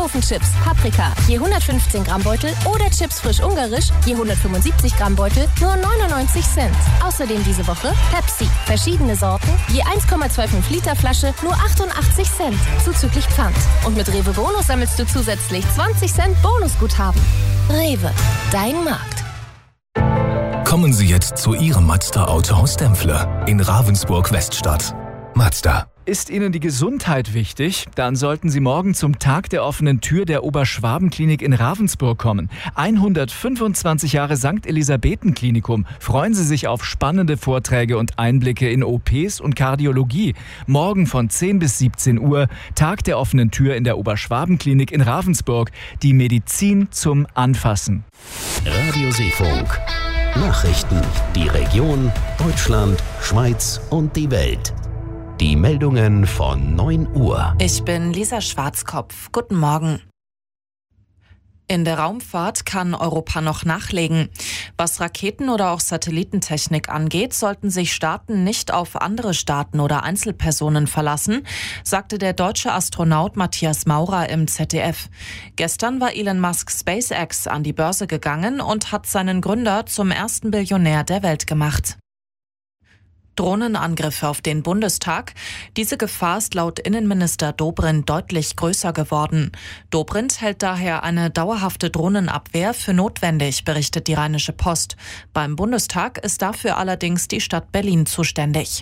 Backofen-Chips, Paprika, je 115 Gramm Beutel oder Chips frisch ungarisch, je 175 Gramm Beutel, nur 99 Cent. Außerdem diese Woche Pepsi, verschiedene Sorten, je 1,25 Liter Flasche, nur 88 Cent, zuzüglich Pfand. Und mit Rewe Bonus sammelst du zusätzlich 20 Cent Bonusguthaben. Rewe, dein Markt. Kommen Sie jetzt zu Ihrem Mazda Autohaus Dempfle in Ravensburg-Weststadt. Mazda. Ist Ihnen die Gesundheit wichtig? Dann sollten Sie morgen zum Tag der offenen Tür der Oberschwaben-Klinik in Ravensburg kommen. 125 Jahre St. Elisabethen-Klinikum. Freuen Sie sich auf spannende Vorträge und Einblicke in OPs und Kardiologie. Morgen von 10 bis 17 Uhr, Tag der offenen Tür in der Oberschwaben-Klinik in Ravensburg. Die Medizin zum Anfassen. Radio Seefunk. Nachrichten, die Region, Deutschland, Schweiz und die Welt. Die Meldungen von 9 Uhr. Ich bin Lisa Schwarzkopf. Guten Morgen. In der Raumfahrt kann Europa noch nachlegen. Was Raketen- oder auch Satellitentechnik angeht, sollten sich Staaten nicht auf andere Staaten oder Einzelpersonen verlassen, sagte der deutsche Astronaut Matthias Maurer im ZDF. Gestern war Elon Musk SpaceX an die Börse gegangen und hat seinen Gründer zum ersten Billionär der Welt gemacht. Drohnenangriffe auf den Bundestag. Diese Gefahr ist laut Innenminister Dobrindt deutlich größer geworden. Dobrindt hält daher eine dauerhafte Drohnenabwehr für notwendig, berichtet die Rheinische Post. Beim Bundestag ist dafür allerdings die Stadt Berlin zuständig.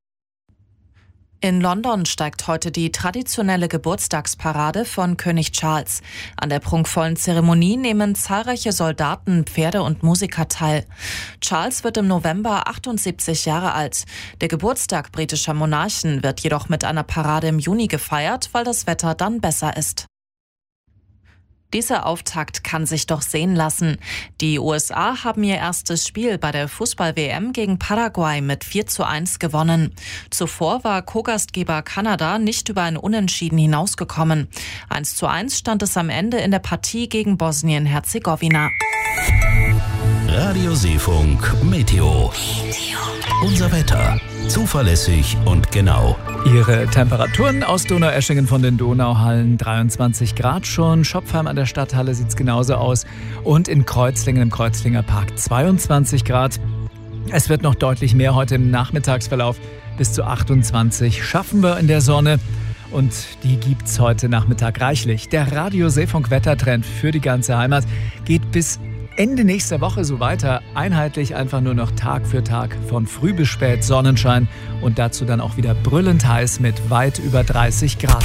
In London steigt heute die traditionelle Geburtstagsparade von König Charles. An der prunkvollen Zeremonie nehmen zahlreiche Soldaten, Pferde und Musiker teil. Charles wird im November 78 Jahre alt. Der Geburtstag britischer Monarchen wird jedoch mit einer Parade im Juni gefeiert, weil das Wetter dann besser ist. Dieser Auftakt kann sich doch sehen lassen. Die USA haben ihr erstes Spiel bei der Fußball-WM gegen Paraguay mit 4:1 gewonnen. Zuvor war Co-Gastgeber Kanada nicht über ein Unentschieden hinausgekommen. 1:1 stand es am Ende in der Partie gegen Bosnien-Herzegowina. Radio Seefunk Meteo. Unser Wetter. Zuverlässig und genau. Ihre Temperaturen aus Donaueschingen von den Donauhallen 23 Grad schon. Schopfheim an der Stadthalle sieht es genauso aus. Und in Kreuzlingen im Kreuzlinger Park 22 Grad. Es wird noch deutlich mehr heute im Nachmittagsverlauf. Bis zu 28 schaffen wir in der Sonne. Und die gibt's heute Nachmittag reichlich. Der Radio Seefunk Wettertrend für die ganze Heimat geht bis Ende nächster Woche so weiter. Einheitlich einfach nur noch Tag für Tag von früh bis spät Sonnenschein und dazu dann auch wieder brüllend heiß mit weit über 30 Grad.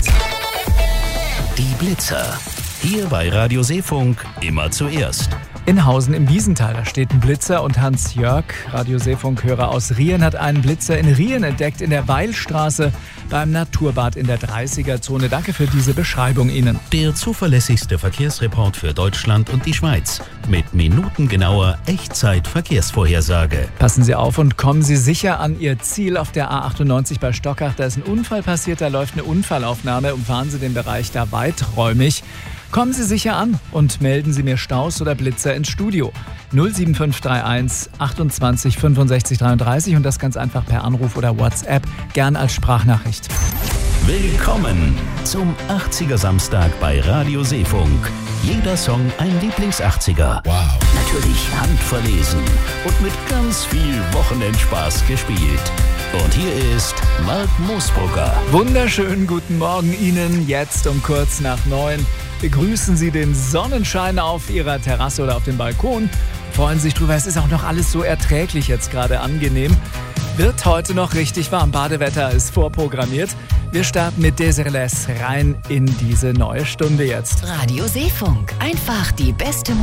Die Blitzer. Hier bei Radio Seefunk immer zuerst. In Hausen im Wiesental, da steht ein Blitzer und Hans Jörg, Radio Seefunk-Hörer aus Riehen, hat einen Blitzer in Riehen entdeckt, in der Weilstraße beim Naturbad in der 30er-Zone. Danke für diese Beschreibung Ihnen. Der zuverlässigste Verkehrsreport für Deutschland und die Schweiz. Mit minutengenauer Echtzeit-Verkehrsvorhersage. Passen Sie auf und kommen Sie sicher an Ihr Ziel auf der A98 bei Stockach. Da ist ein Unfall passiert, da läuft eine Unfallaufnahme. Umfahren Sie den Bereich da weiträumig. Kommen Sie sicher an und melden Sie mir Staus oder Blitzer ins Studio. 07531 28 65 33 und das ganz einfach per Anruf oder WhatsApp, gern als Sprachnachricht. Willkommen zum 80er Samstag bei Radio Seefunk. Jeder Song ein Lieblings-80er. Wow. Natürlich handverlesen und mit ganz viel Wochenendspaß gespielt. Und hier ist Mark Moosbrugger. Wunderschönen guten Morgen Ihnen, jetzt um kurz nach 9. Begrüßen Sie den Sonnenschein auf Ihrer Terrasse oder auf dem Balkon. Freuen Sie sich drüber, es ist auch noch alles so erträglich jetzt gerade angenehm. Wird heute noch richtig warm, Badewetter ist vorprogrammiert. Wir starten mit Desireless rein in diese neue Stunde jetzt. Radio Seefunk, einfach die beste Musik.